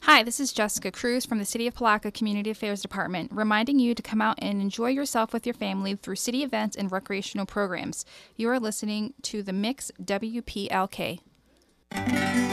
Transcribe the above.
Hi, this is Jessica Cruz from the City of Palaca Community Affairs Department, reminding you to come out and enjoy yourself with your family through city events and recreational programs. You are listening to the Mix WPLK.